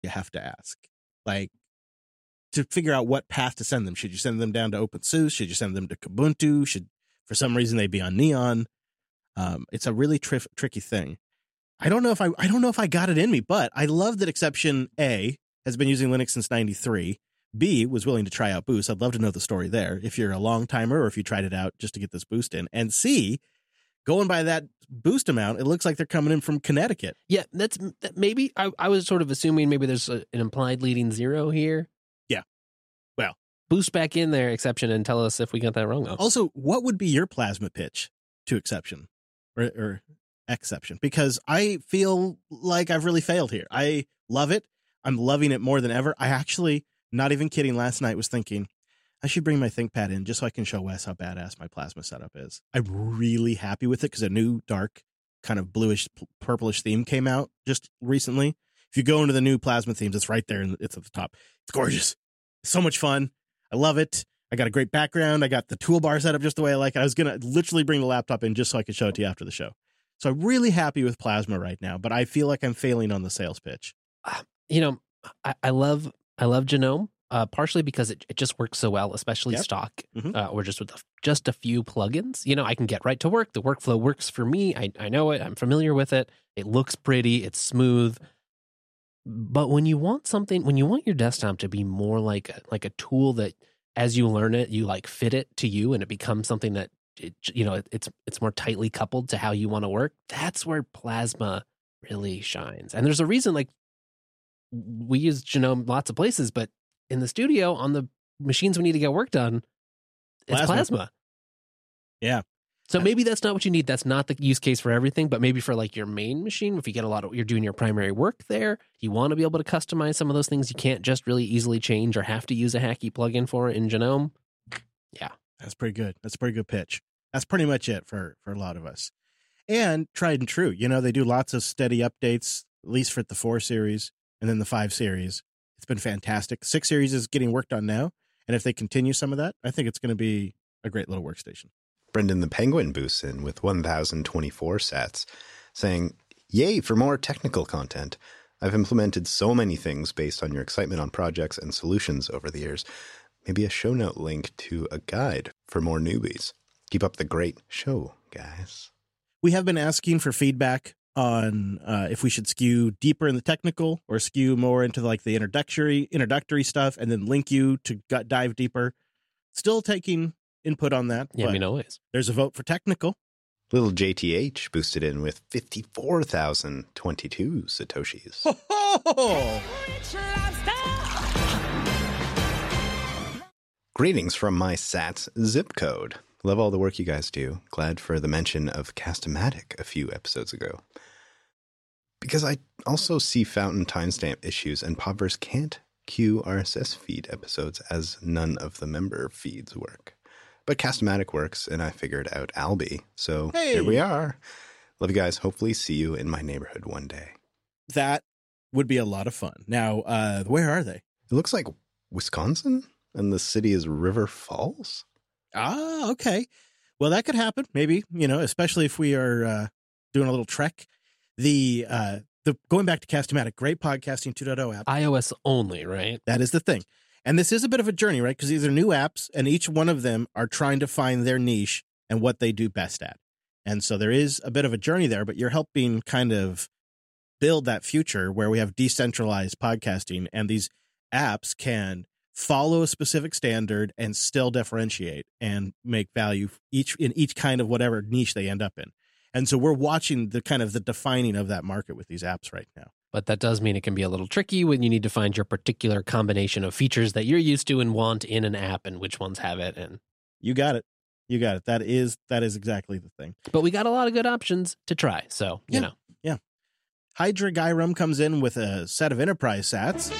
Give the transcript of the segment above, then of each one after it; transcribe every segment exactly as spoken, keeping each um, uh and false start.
you have to ask. Like, to figure out what path to send them. Should you send them down to OpenSUSE? Should you send them to Kubuntu? Should, for some reason, they be on Neon? Um, it's a really tri- tricky thing. I don't know if I, I don't know if I got it in me, but I love that Exception A has been using Linux since ninety-three. B was willing to try out Boost. I'd love to know the story there. If you're a long timer or if you tried it out just to get this boost in. And C, going by that boost amount, it looks like they're coming in from Connecticut. Yeah, that's that maybe I, I was sort of assuming maybe there's a, an implied leading zero here. Yeah. Well, boost back in there, Exception, and tell us if we got that wrong. Though. Also, what would be your plasma pitch to Exception or, or Exception? Because I feel like I've really failed here. I love it. I'm loving it more than ever. I actually, not even kidding, last night was thinking I should bring my ThinkPad in just so I can show Wes how badass my plasma setup is. I'm really happy with it because a new dark kind of bluish purplish theme came out just recently. If you go into the new plasma themes, it's right there and it's at the top. It's gorgeous. It's so much fun. I love it. I got a great background. I got the toolbar set up just the way I like it. I was going to literally bring the laptop in just so I could show it to you after the show. So I'm really happy with Plasma right now, but I feel like I'm failing on the sales pitch. Uh, you know, I, I love I love Genome, uh, partially because it, it just works so well, especially Yep. stock Mhm. uh, or just with a, just a few plugins. You know, I can get right to work. The workflow works for me. I, I know it. I'm familiar with it. It looks pretty. It's smooth. But when you want something, when you want your desktop to be more like a, like a tool that as you learn it, you like fit it to you and it becomes something that, it, you know, it, it's it's more tightly coupled to how you want to work. That's where Plasma really shines. And there's a reason, like, we use Genome lots of places, but in the studio, on the machines we need to get work done, it's Plasma. Plasma. Yeah. So maybe that's not what you need. That's not the use case for everything, but maybe for like your main machine, if you get a lot of, you're doing your primary work there, you want to be able to customize some of those things you can't just really easily change or have to use a hacky plugin for in Genome. Yeah. That's pretty good. That's a pretty good pitch. That's pretty much it for, for a lot of us. And tried and true. You know, they do lots of steady updates, at least for the four series and then the five series. It's been fantastic. Six series is getting worked on now. And if they continue some of that, I think it's going to be a great little workstation. Brendan the Penguin boosts in with one thousand twenty-four sats, saying, "Yay for more technical content. I've implemented so many things based on your excitement on projects and solutions over the years. Maybe a show note link to a guide for more newbies. Keep up the great show, guys." We have been asking for feedback on uh, if we should skew deeper in the technical or skew more into like the introductory introductory stuff and then link you to gut dive deeper. Still taking input on that. Yeah, I mean, always. There's a vote for technical. Little J T H boosted in with fifty-four thousand twenty-two Satoshis. Oh! Greetings from my Sats zip code. Love all the work you guys do. Glad for the mention of Cast-O-Matic a few episodes ago. Because I also see Fountain timestamp issues and Podverse can't queue R S S feed episodes as none of the member feeds work. But Cast-O-Matic works, and I figured out Alby. So Hey. Here we are. Love you guys. Hopefully see you in my neighborhood one day. That would be a lot of fun. Now, uh, where are they? It looks like Wisconsin, and the city is River Falls. Ah, okay. Well, that could happen. Maybe, you know, especially if we are uh, doing a little trek. The uh, the going back to Cast-O-Matic, great podcasting two point oh app. iOS only, right? That is the thing. And this is a bit of a journey, right? Because these are new apps, and each one of them are trying to find their niche and what they do best at. And so there is a bit of a journey there, but you're helping kind of build that future where we have decentralized podcasting, and these apps can follow a specific standard and still differentiate and make value each in each kind of whatever niche they end up in. And so we're watching the kind of the defining of that market with these apps right now. But that does mean it can be a little tricky when you need to find your particular combination of features that you're used to and want in an app and which ones have it. And You got it. You got it. That is that is exactly the thing. But we got a lot of good options to try. So, you Yeah. know. Yeah. Hydra Gyrum comes in with a set of enterprise sats.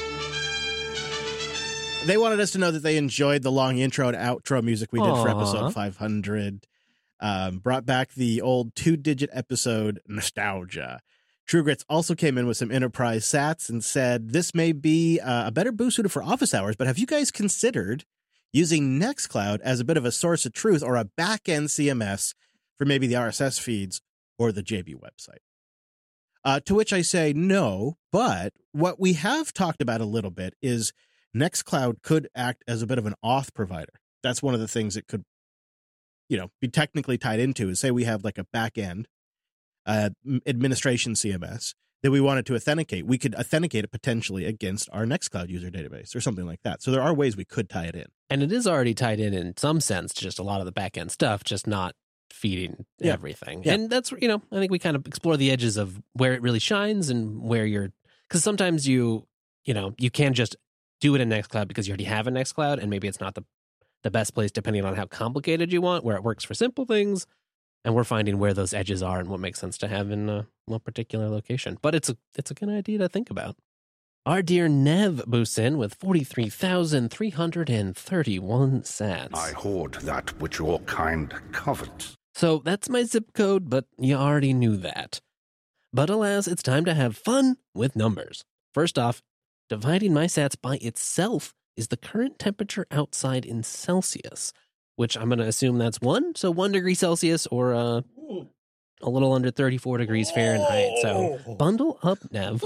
They wanted us to know that they enjoyed the long intro and outro music we did for Aw. episode five hundred. Um, brought back the old two-digit episode nostalgia. True Grits also came in with some enterprise sats and said, this may be uh, a better boost suited for office hours, but have you guys considered using Nextcloud as a bit of a source of truth or a back-end C M S for maybe the R S S feeds or the J B website? Uh, to which I say no, but what we have talked about a little bit is Nextcloud could act as a bit of an auth provider. That's one of the things it could, you know, be technically tied into is say we have like a back end uh, administration C M S that we wanted to authenticate. We could authenticate it potentially against our Nextcloud user database or something like that. So there are ways we could tie it in. And it is already tied in in some sense to just a lot of the back end stuff, just not feeding Yeah. everything. Yeah. And that's, you know, I think we kind of explore the edges of where it really shines and where you're, because sometimes you, you know, you can just do it in Nextcloud because you already have a Nextcloud and maybe it's not the, the best place depending on how complicated you want, where it works for simple things. And we're finding where those edges are and what makes sense to have in a, one particular location. But it's a, it's a good idea to think about. Our dear Nev boosts in with forty-three thousand three hundred thirty-one sats. I hoard that which your kind covets. So that's my zip code, but you already knew that. But alas, it's time to have fun with numbers. First off, dividing my sats by itself is the current temperature outside in Celsius, which I'm going to assume that's one. So one degree Celsius or uh, a little under thirty-four degrees Fahrenheit. So bundle up, Nev.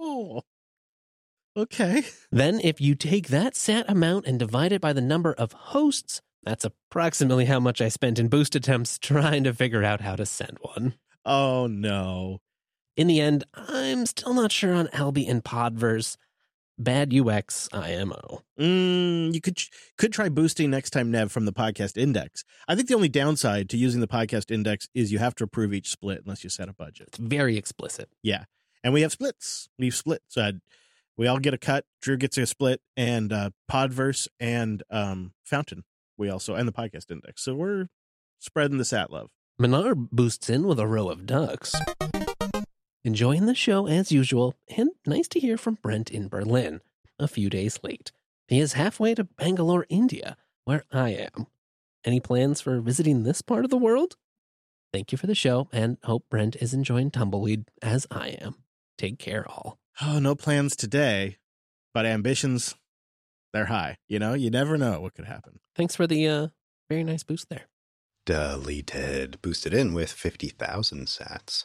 Okay. Then if you take that sat amount and divide it by the number of hosts, that's approximately how much I spent in boost attempts trying to figure out how to send one. Oh, no. In the end, I'm still not sure on Alby and Podverse. Bad U X I M O. Mm, you could could try boosting next time, Nev, from the podcast index. I think the only downside to using the podcast index is you have to approve each split unless you set a budget. It's very explicit. Yeah. And we have splits. We've split. So I'd, we all get a cut. Drew gets a split, and uh, Podverse and um, Fountain. We also, and the podcast index. So we're spreading the sat love. Minar boosts in with a row of ducks. Enjoying the show as usual, and nice to hear from Brent in Berlin, a few days late. He is halfway to Bangalore, India, where I am. Any plans for visiting this part of the world? Thank you for the show, and hope Brent is enjoying Tumbleweed as I am. Take care, all. Oh, no plans today, but ambitions, they're high. You know, you never know what could happen. Thanks for the uh, very nice boost there. Deleted. Boosted in with fifty thousand sats.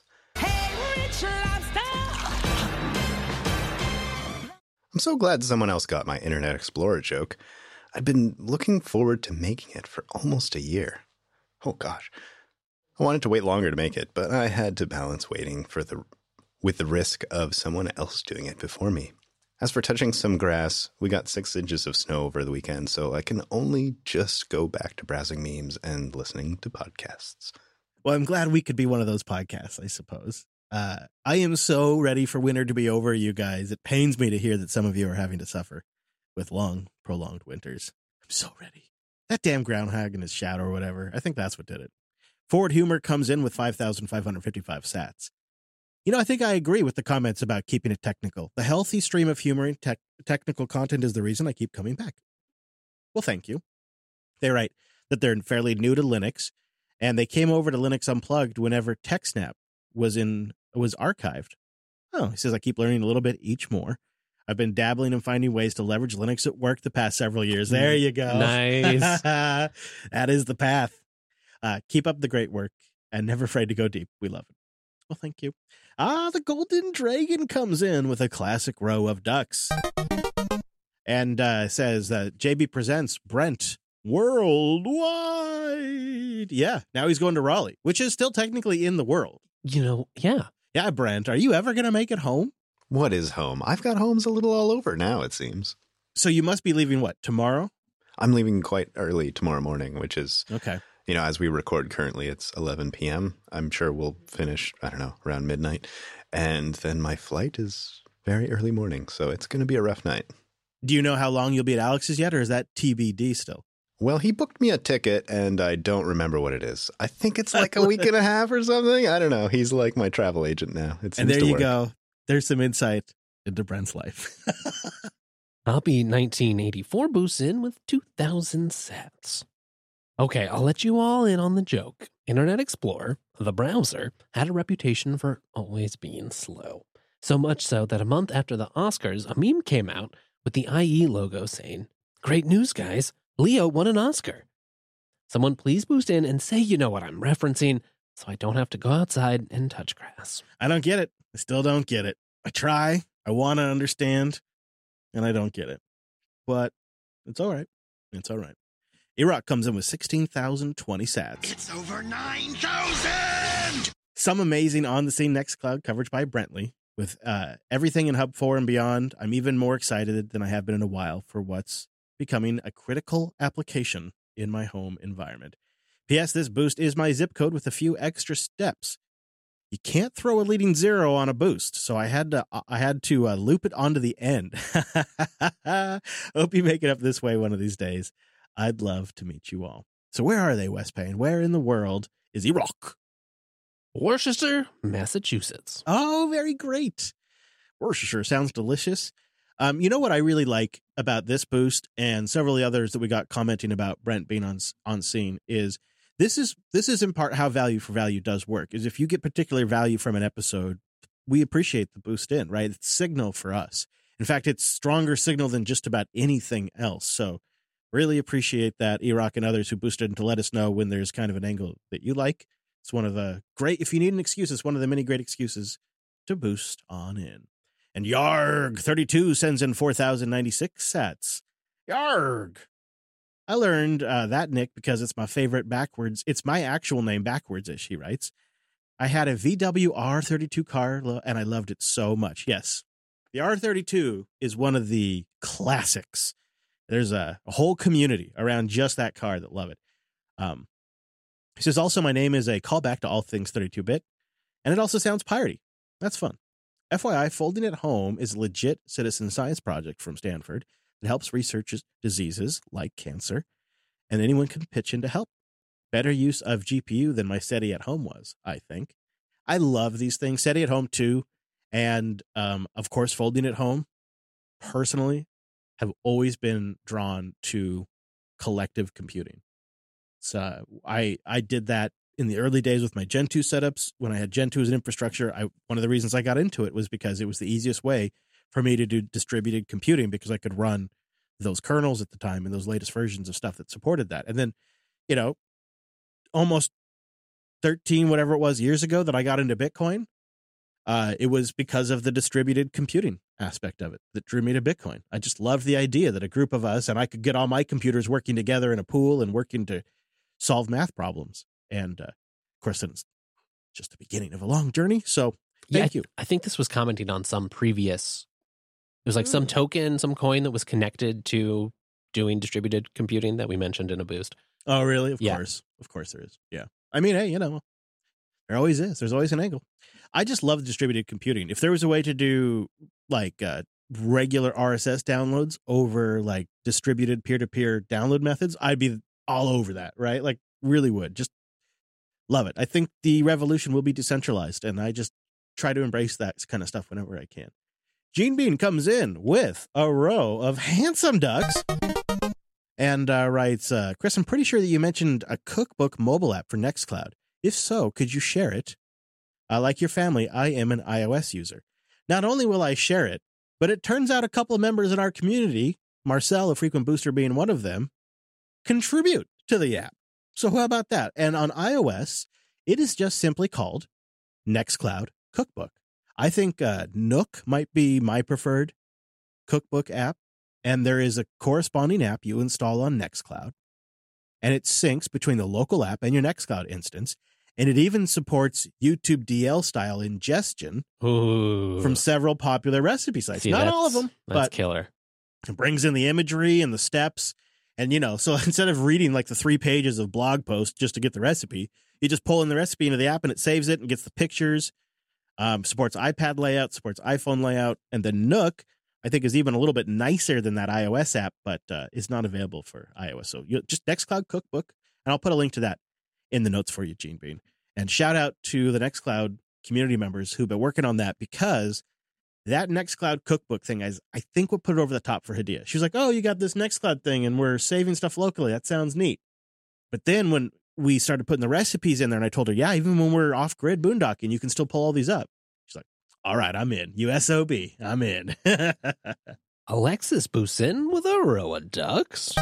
I'm so glad someone else got my Internet Explorer joke. I've been looking forward to making it for almost a year. Oh gosh. I wanted to wait longer to make it, but I had to balance waiting for the with the risk of someone else doing it before me. As for touching some grass, we got six inches of snow over the weekend, so I can only just go back to browsing memes and listening to podcasts. Well, I'm glad we could be one of those podcasts, I suppose. Uh, I am so ready for winter to be over, you guys. It pains me to hear that some of you are having to suffer with long, prolonged winters. I'm so ready. That damn groundhog in his shadow or whatever. I think that's what did it. Forward Humor comes in with five thousand five hundred fifty-five sats. You know, I think I agree with the comments about keeping it technical. The healthy stream of humor and tech technical content is the reason I keep coming back. Well, thank you. They write that they're fairly new to Linux, and they came over to Linux Unplugged whenever TechSnap was in was archived. Oh, he says, I keep learning a little bit each more. I've been dabbling and finding ways to leverage Linux at work the past several years. There you go. Nice. That is the path. Uh, keep up the great work and never afraid to go deep. We love it. Well, thank you. Ah, the Golden Dragon comes in with a classic row of ducks and uh, says uh, J B presents Brent worldwide. Yeah, now he's going to Raleigh, which is still technically in the world. You know, yeah. Yeah, Brent, are you ever going to make it home? What is home? I've got homes a little all over now, it seems. So you must be leaving, what, tomorrow? I'm leaving quite early tomorrow morning, which is, Okay. you know, as we record currently, it's eleven p.m. I'm sure we'll finish, I don't know, around midnight. And then my flight is very early morning, so it's going to be a rough night. Do you know how long you'll be at Alex's yet, or is that T B D still? Well, he booked me a ticket, and I don't remember what it is. I think it's like a week and a half or something. I don't know. He's like my travel agent now. It seems And there to you work. go. There's some insight into Brent's life. I'll be nineteen eighty-four boosts in with two thousand sats. Okay, I'll let you all in on the joke. Internet Explorer, the browser, had a reputation for always being slow. So much so that a month after the Oscars, a meme came out with the I E logo saying, "Great news, guys. Leo won an Oscar." Someone please boost in and say you know what I'm referencing so I don't have to go outside and touch grass. I don't get it. I still don't get it. I try. I want to understand, and I don't get it. But it's all right. It's all right. Iraq comes in with sixteen thousand twenty sats. It's over nine thousand! Some amazing on-the-scene Nextcloud coverage by Brentley. With uh, everything in Hub four and beyond, I'm even more excited than I have been in a while for what's becoming a critical application in my home environment. P S. This boost is my zip code with a few extra steps. You can't throw a leading zero on a boost, so I had to I had to uh, loop it onto the end. Hope you make it up this way one of these days. I'd love to meet you all. So where are they, West Payne? Where in the world is Iraq? Worcester, Massachusetts. Oh, very great. Worcestershire sounds delicious. Um, you know what I really like about this boost and several of the others that we got commenting about Brent being on on scene is this is this is in part how value for value does work. Is if you get particular value from an episode, we appreciate the boost in, right? It's signal for us. In fact, it's stronger signal than just about anything else. So really appreciate that, Iraq and others who boosted and to let us know when there's kind of an angle that you like. It's one of the great, if you need an excuse, it's one of the many great excuses to boost on in. And Yarg thirty-two sends in four thousand ninety-six sats. Yarg. I learned uh, that nick because it's my favorite backwards. It's my actual name backwards, as she writes. I had a V W R thirty-two car and I loved it so much. Yes, the R thirty-two is one of the classics. There's a, a whole community around just that car that love it. Um, He says, also, my name is a callback to all things thirty-two bit, and it also sounds piratey. That's fun. F Y I, Folding at Home is a legit citizen science project from Stanford that helps research diseases like cancer, and anyone can pitch in to help. Better use of G P U than my SETI at Home was, I think. I love these things. SETI at Home, too, and, um, of course, Folding at Home, personally, have always been drawn to collective computing. So I I did that in the early days with my Gen two setups. When I had Gen two as an infrastructure, I one of the reasons I got into it was because it was the easiest way for me to do distributed computing because I could run those kernels at the time and those latest versions of stuff that supported that. And then, you know, almost thirteen, whatever it was, years ago that I got into Bitcoin, uh, it was because of the distributed computing aspect of it that drew me to Bitcoin. I just loved the idea that a group of us and I could get all my computers working together in a pool and working to solve math problems. And uh, of course, it's just the beginning of a long journey. So thank yeah, you. I think this was commenting on some previous, it was like mm. some token, some coin that was connected to doing distributed computing that we mentioned in a boost. Oh, really? Of yeah. course. Of course there is. Yeah. I mean, hey, you know, there always is. There's always an angle. I just love distributed computing. If there was a way to do like uh, regular R S S downloads over like distributed peer-to-peer download methods, I'd be all over that, right? Like, really would. Just love it. I think the revolution will be decentralized, and I just try to embrace that kind of stuff whenever I can. Gene Bean comes in with a row of handsome ducks and uh, writes, uh, Chris, I'm pretty sure that you mentioned a cookbook mobile app for Nextcloud. If so, could you share it? Uh, like your family, I am an iOS user. Not only will I share it, but it turns out a couple of members in our community, Marcel, a frequent booster being one of them, contribute to the app. So how about that? And on iOS, it is just simply called Nextcloud Cookbook. I think uh, Nook might be my preferred cookbook app, and there is a corresponding app you install on Nextcloud, and it syncs between the local app and your Nextcloud instance, and it even supports YouTube D L-style ingestion Ooh. from several popular recipe sites. See, Not all of them, that's but killer. It brings in the imagery and the steps. And, you know, so instead of reading like the three pages of blog post just to get the recipe, you just pull in the recipe into the app and it saves it and gets the pictures, um, supports iPad layout, supports iPhone layout. And then Nook, I think, is even a little bit nicer than that iOS app, but uh, is not available for iOS. So you just Nextcloud Cookbook, and I'll put a link to that in the notes for you, Gene Bean. And shout out to the Nextcloud community members who've been working on that, because that Nextcloud Cookbook thing, is, I think, what put it over the top for Hadia. She was like, oh, you got this Nextcloud thing and we're saving stuff locally. That sounds neat. But then when we started putting the recipes in there and I told her, yeah, even when we're off grid boondocking, you can still pull all these up. She's like, all right, I'm in. U S O B, I'm in. Alexis boosts in with a row of ducks.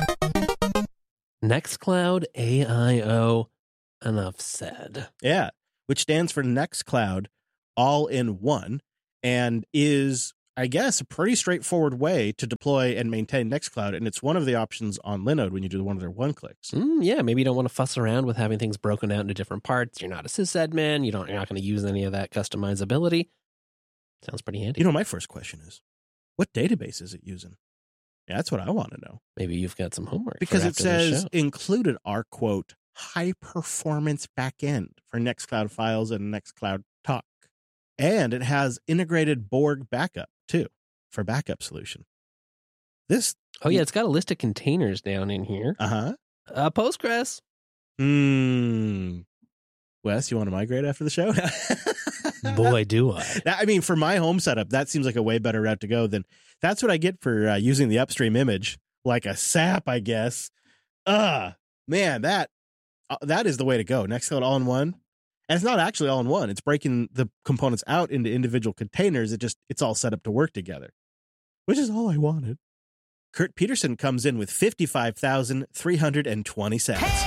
Nextcloud A I O, enough said. Yeah, which stands for Nextcloud all in one, and is, I guess, a pretty straightforward way to deploy and maintain Nextcloud. And it's one of the options on Linode when you do one of their one clicks. Mm, yeah, maybe you don't want to fuss around with having things broken out into different parts. You're not a sysadmin. You don't, you're not going to use any of that customizability. Sounds pretty handy. You know, my first question is, what database is it using? Yeah, that's what I want to know. Maybe you've got some homework. Because for it after this says show. included are, quote, high performance backend for Nextcloud files and Nextcloud Talk. And it has integrated Borg backup too for backup solution. This, Oh, yeah, it's got a list of containers down in here. uh-huh. Uh, Postgres. Hmm. Wes, you want to migrate after the show? Boy, do I. That- I mean, for my home setup, that seems like a way better route to go than that's what I get for uh, using the upstream image like a sap, I guess. Ah, man, that uh, that is the way to go. Nextcloud all in one, and it's not actually all in one. It's breaking the components out into individual containers. It just it's all set up to work together, which is all I wanted. Kurt Peterson comes in with fifty-five thousand three hundred twenty sats.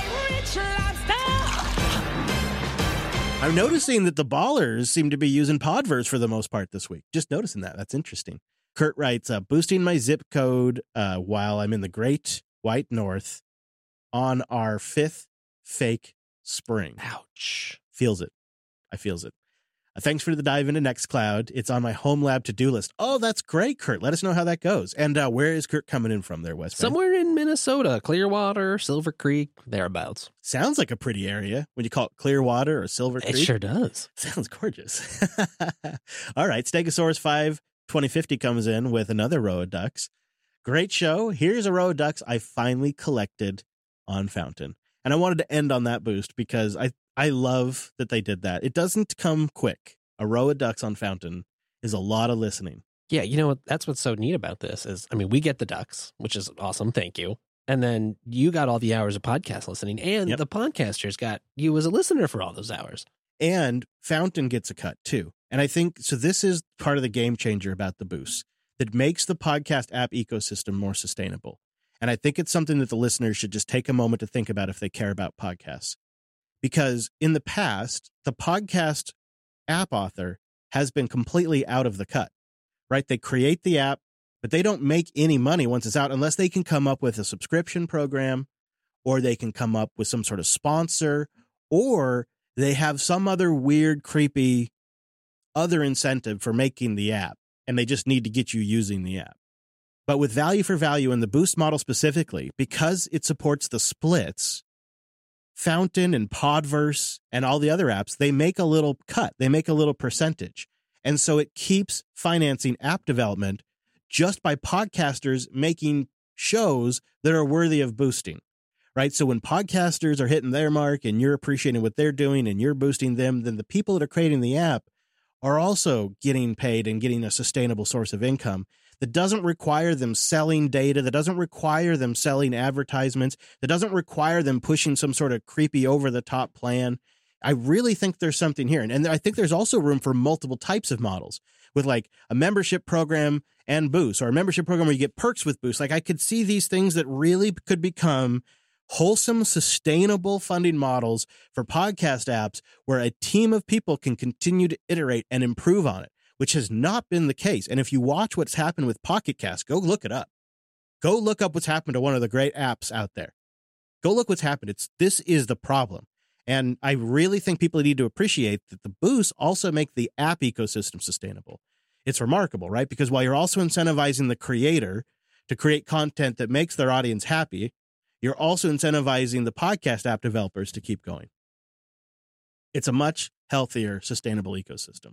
I'm noticing that the ballers seem to be using Podverse for the most part this week. Just noticing that. That's interesting. Kurt writes, uh, boosting my zip code uh, while I'm in the Great White North on our fifth fake spring. Ouch. Feels it. I feels it. Uh, thanks for the dive into Nextcloud. It's on my home lab to-do list. Oh, that's great, Kurt. Let us know how that goes. And uh, where is Kurt coming in from there, West? Somewhere in Minnesota, Clearwater, Silver Creek, thereabouts. Sounds like a pretty area when you call it Clearwater or Silver Creek. It sure does. Sounds gorgeous. All right. Stegosaurus five twenty fifty comes in with another row of ducks. Great show. Here's a row of ducks I finally collected on Fountain. And I wanted to end on that boost because I, I love that they did that. It doesn't come quick. A row of ducks on Fountain is a lot of listening. Yeah, you know what? That's what's so neat about this is, I mean, we get the ducks, which is awesome. Thank you. And then you got all the hours of podcast listening, and Yep. the podcasters got you as a listener for all those hours. And Fountain gets a cut too. And I think, so this is part of the game changer about the boost that makes the podcast app ecosystem more sustainable. And I think it's something that the listeners should just take a moment to think about if they care about podcasts. Because in the past, the podcast app author has been completely out of the cut, right? They create the app, but they don't make any money once it's out unless they can come up with a subscription program, or they can come up with some sort of sponsor, or they have some other weird, creepy other incentive for making the app, and they just need to get you using the app. But with value for value in the Boost model specifically, because it supports the splits, Fountain and Podverse and all the other apps, they make a little cut. They make a little percentage. And so it keeps financing app development just by podcasters making shows that are worthy of boosting, right? So when podcasters are hitting their mark and you're appreciating what they're doing and you're boosting them, then the people that are creating the app are also getting paid and getting a sustainable source of income that doesn't require them selling data, that doesn't require them selling advertisements, that doesn't require them pushing some sort of creepy over-the-top plan. I really think there's something here. And, and I think there's also room for multiple types of models with like a membership program and Boost, or a membership program where you get perks with Boost. Like I could see these things that really could become wholesome, sustainable funding models for podcast apps where a team of people can continue to iterate and improve on it, which has not been the case. And if you watch what's happened with Pocket Cast, go look it up. Go look up what's happened to one of the great apps out there. Go look what's happened. It's this is the problem. And I really think people need to appreciate that the boosts also make the app ecosystem sustainable. It's remarkable, right? Because while you're also incentivizing the creator to create content that makes their audience happy, you're also incentivizing the podcast app developers to keep going. It's a much healthier, sustainable ecosystem.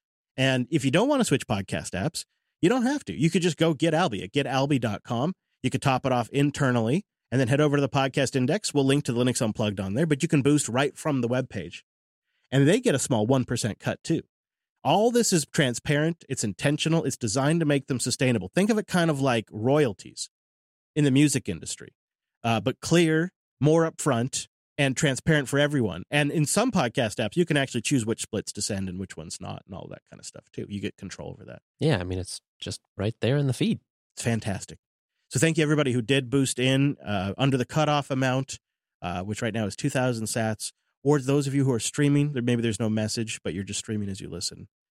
And if you don't want to switch podcast apps, you don't have to. You could just go get Alby at get alby dot com. You could top it off internally and then head over to the podcast index. We'll link to Linux Unplugged on there, but you can boost right from the webpage. And they get a small one percent cut too. All this is transparent. It's intentional. It's designed to make them sustainable. Think of it kind of like royalties in the music industry, uh, but clear, more upfront, and transparent for everyone. And in some podcast apps, you can actually choose which splits to send and which ones not and all that kind of stuff too. You get control over that. Yeah, I mean, it's just right there in the feed. It's fantastic. So thank you everybody who did boost in uh, under the cutoff amount, uh, which right now is two thousand sats, or those of you who are streaming, there maybe there's no message, but you're just streaming as you listen.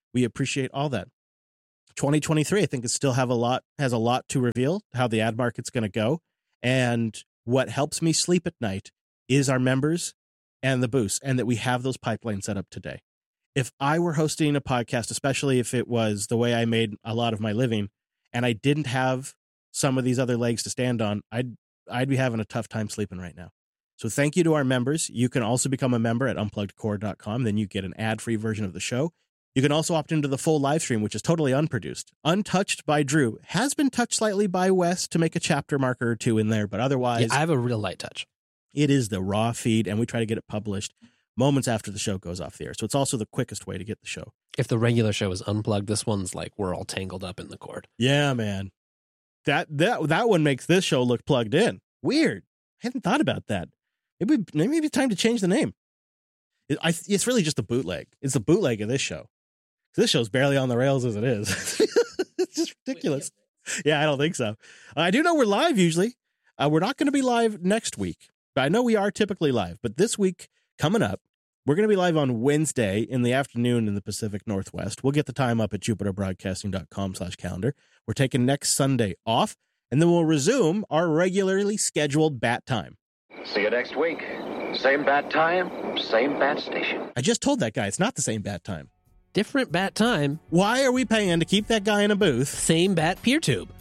We appreciate all that. twenty twenty-three, I think, is still have a lot has a lot to reveal, how the ad market's going to go. And what helps me sleep at night is our members and the boosts, and that we have those pipelines set up today. If I were hosting a podcast, especially if it was the way I made a lot of my living, and I didn't have some of these other legs to stand on, I'd I'd be having a tough time sleeping right now. So thank you to our members. You can also become a member at unplugged core dot com. Then you get an ad-free version of the show. You can also opt into the full live stream, which is totally unproduced, untouched by Drew. Has been touched slightly by Wes to make a chapter marker or two in there, but otherwise, Yeah, I have a real light touch. it is the raw feed, and we try to get it published moments after the show goes off the air. So it's also the quickest way to get the show. If the regular show is unplugged, this one's like we're all tangled up in the cord. Yeah, man. That that that one makes this show look plugged in. Weird. I hadn't thought about that. Maybe maybe it's time to change the name. It, I, it's really just a bootleg. It's the bootleg of this show. This show's barely on the rails as it is. It's just ridiculous. Yeah, I don't think so. I do know we're live usually. Uh, we're not going to be live next week. But I know we are typically live. But this week, coming up, we're going to be live on Wednesday in the afternoon in the Pacific Northwest. We'll get the time up at jupiter broadcasting dot com slash calendar. We're taking next Sunday off, and then we'll resume our regularly scheduled bat time. See you next week. Same bat time, same bat station. I just told that guy it's not the same bat time. Different bat time, Why are we paying to keep that guy in a booth? same bat peer tube.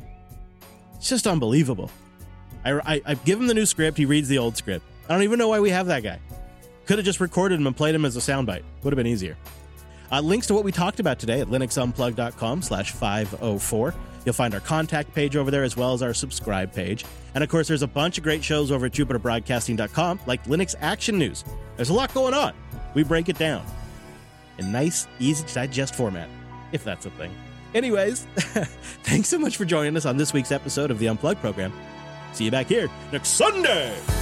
It's just unbelievable. I, I, I give him the new script. He reads the old script. I don't even know why we have that guy. Could have just recorded him and played him as a soundbite. Would have been easier. Uh, links to what we talked about today at linux unplugged dot com slash five oh four. You'll find our contact page over there as well as our subscribe page. And of course, there's a bunch of great shows over at jupiter broadcasting dot com, like Linux Action News. There's a lot going on. We break it down in nice, easy to digest format, if that's a thing. Anyways, thanks so much for joining us on this week's episode of the Unplugged program. See you back here next Sunday.